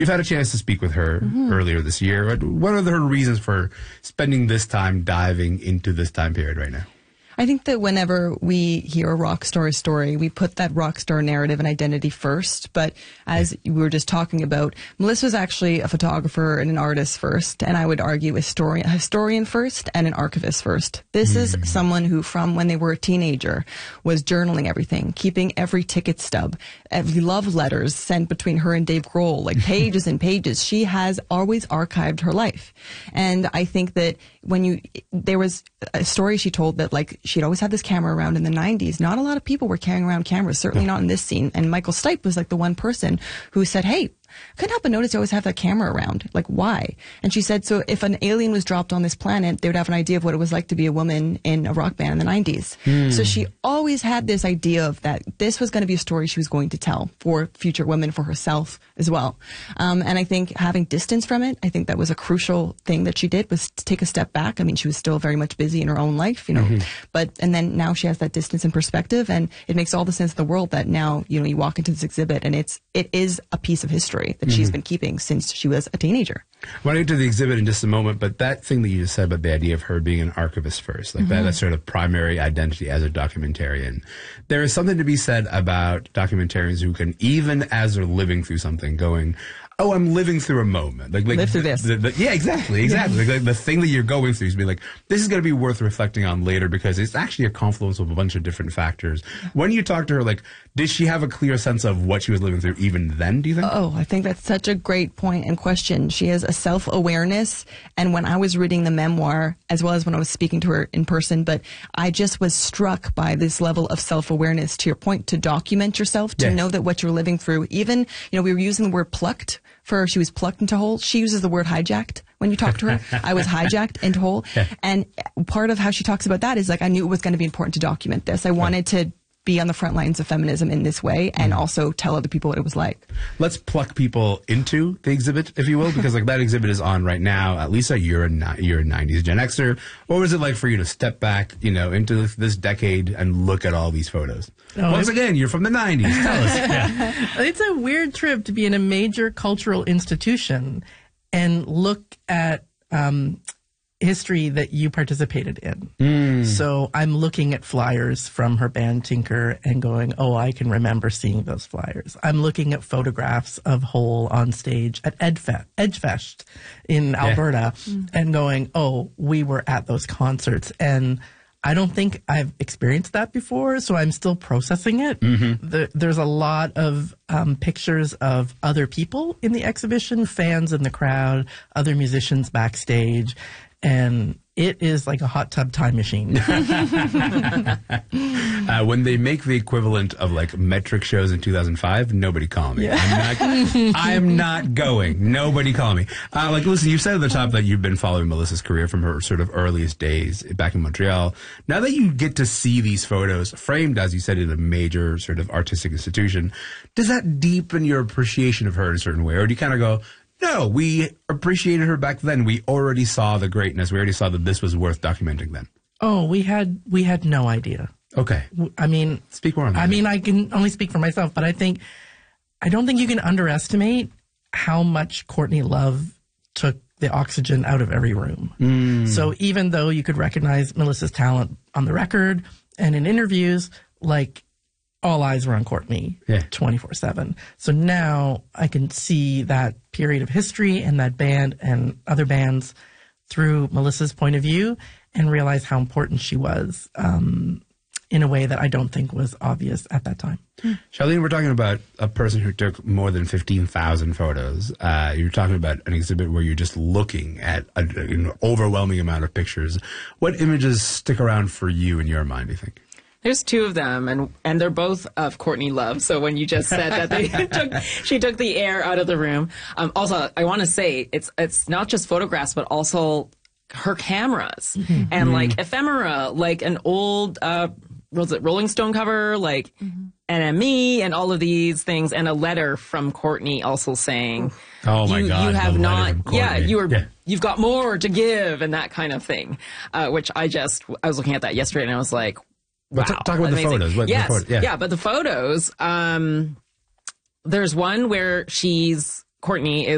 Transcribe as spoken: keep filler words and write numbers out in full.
You've had a chance to speak with her mm-hmm. earlier this year. What are her reasons for spending this time diving into this time period right now? I think that whenever we hear a rock star story, we put that rock star narrative and identity first. But as we were just talking about, Melissa was actually a photographer and an artist first, and I would argue a historian, a historian first and an archivist first. This mm. is someone who, from when they were a teenager, was journaling everything, keeping every ticket stub, every love letters sent between her and Dave Grohl, like pages and pages. She has always archived her life. And I think that when you, there was a story she told that, like, she'd always had this camera around in the nineties. Not a lot of people were carrying around cameras, certainly not in this scene. And Michael Stipe was like the one person who said, hey, I couldn't help but notice you always have that camera around. Like, why? And she said, so if an alien was dropped on this planet, they would have an idea of what it was like to be a woman in a rock band in the nineties. Mm. So she always had this idea of that this was going to be a story she was going to tell for future women, for herself as well. Um, and I think having distance from it, I think that was a crucial thing that she did, was to take a step back. I mean, she was still very much busy in her own life, you know, mm-hmm. but, and then now she has that distance and perspective, and it makes all the sense in the world that now, you know, you walk into this exhibit and it's, it is a piece of history that mm-hmm. she's been keeping since she was a teenager. I want to get to the exhibit in just a moment, but that thing that you just said about the idea of her being an archivist first, like mm-hmm. that, that sort of primary identity as a documentarian. There is something to be said about documentarians who can, even as they're living through something, going, oh, I'm living through a moment. Like, like live through this. The, the, yeah, exactly, exactly. Yeah. Like, like the thing that you're going through is be like, this is going to be worth reflecting on later because it's actually a confluence of a bunch of different factors. Yeah. When you talk to her, like, did she have a clear sense of what she was living through even then, do you think? Oh, I think that's such a great point and question. She has a self-awareness, and when I was reading the memoir, as well as when I was speaking to her in person, but I just was struck by this level of self-awareness, to your point, to document yourself, to yeah. know that what you're living through, even, you know, we were using the word plucked for she was plucked into whole. She uses the word hijacked when you talk to her. I was hijacked into whole. Yeah. And part of how she talks about that is like, I knew it was going to be important to document this. I wanted to be on the front lines of feminism in this way and mm. also tell other people what it was like. Let's pluck people into the exhibit, if you will, because like that exhibit is on right now. Lisa, you're a, you're a nineties Gen Xer. What was it like for you to step back, you know, into this decade and look at all these photos? Oh, Once again, you're from the nineties. Tell us. Yeah. It's a weird trip to be in a major cultural institution and look at um, history that you participated in. Mm. So I'm looking at flyers from her band Tinker and going, oh, I can remember seeing those flyers. I'm looking at photographs of Hole on stage at Edfe- Edgefest in Alberta yeah. mm. and going, oh, we were at those concerts. And I don't think I've experienced that before, so I'm still processing it. Mm-hmm. The, there's a lot of um, pictures of other people in the exhibition, fans in the crowd, other musicians backstage, and it is like a hot tub time machine. uh, when they make the equivalent of like metric shows in two thousand five, nobody call me. Yeah. I'm not, I am not going. Nobody call me. Uh, like, listen, you said at the top that you've been following Melissa's career from her sort of earliest days back in Montreal. Now that you get to see these photos framed, as you said, in a major sort of artistic institution, does that deepen your appreciation of her in a certain way? Or do you kind of go, no, we appreciated her back then. We already saw the greatness. We already saw that this was worth documenting then. Oh, we had we had no idea. Okay. I mean, speak more on that. I mean, I can only speak for myself, but I think I don't think you can underestimate how much Courtney Love took the oxygen out of every room. Mm. So even though you could recognize Melissa's talent on the record and in interviews, like, all eyes were on Courtney yeah. twenty-four seven. So now I can see that period of history and that band and other bands through Melissa's point of view and realize how important she was um, in a way that I don't think was obvious at that time. Mm. Charlene, we're talking about a person who took more than fifteen thousand photos. Uh, you're talking about an exhibit where you're just looking at a, an overwhelming amount of pictures. What images stick around for you in your mind, do you think? There's two of them, and and they're both of Courtney Love. So when you just said that they took, she took the air out of the room. Um, also, I want to say it's it's not just photographs, but also her cameras mm-hmm. and mm-hmm. like ephemera, like an old uh, was it Rolling Stone cover, like mm-hmm. N M E, and all of these things, and a letter from Courtney also saying, "Oh my you, God, you have not, yeah, you were." Yeah. You've got more to give, and that kind of thing, uh, which I just I was looking at that yesterday, and I was like. Wow, talk, talk about amazing. the photos. What, yes, the photo, yeah. yeah, but the photos, um, there's one where she's, Courtney is